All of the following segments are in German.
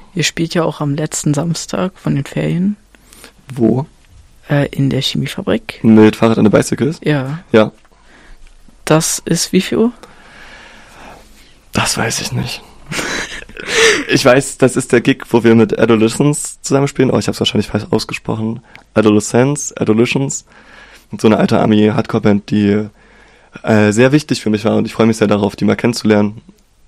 Ihr spielt ja auch am letzten Samstag von den Ferien. Wo? In der Chemiefabrik. Mit Fahrrad an the Bicycles? Ja. Ja. Das ist wie viel Uhr? Das weiß ich nicht. Ich weiß, das ist der Gig, wo wir mit Adolescents zusammenspielen. Oh, ich hab's wahrscheinlich falsch ausgesprochen. Adolescents. Und so eine alte Army-Hardcore-Band, die sehr wichtig für mich war und ich freue mich sehr darauf, die mal kennenzulernen.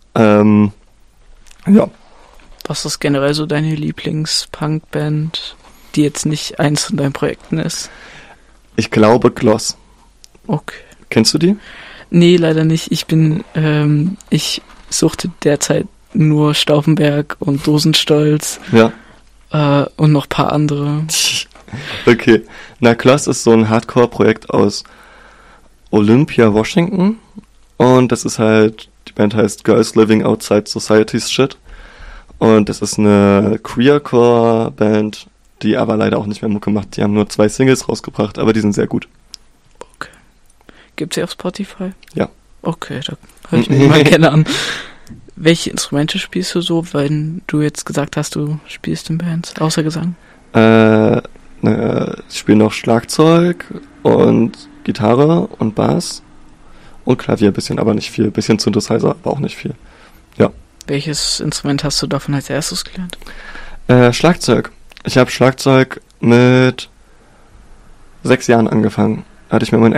Ja. Was ist generell so deine Lieblings-Punk-Band, die jetzt nicht eins von deinen Projekten ist? Ich glaube Gloss. Okay. Kennst du die? Nee, leider nicht. Ich suchte derzeit nur Stauffenberg und Dosenstolz. Ja. Und noch ein paar andere. Okay. Na, Gloss ist so ein Hardcore-Projekt aus Olympia, Washington. Und das ist halt, die Band heißt Girls Living Outside Society's Shit. Und das ist eine Queercore-Band, die aber leider auch nicht mehr Mucke macht. Die haben nur 2 Singles rausgebracht, aber die sind sehr gut. Okay. Gibt's sie auf Spotify? Ja. Okay, da höre ich mir mal gerne an. Welche Instrumente spielst du so, wenn du jetzt gesagt hast, du spielst in Bands, außer Gesang? Ich spiele noch Schlagzeug und Gitarre und Bass und Klavier ein bisschen, aber nicht viel. Bisschen Synthesizer, aber auch nicht viel. Ja. Welches Instrument hast du davon als erstes gelernt? Schlagzeug. Ich habe Schlagzeug mit 6 Jahren angefangen. Da hatte ich mir mein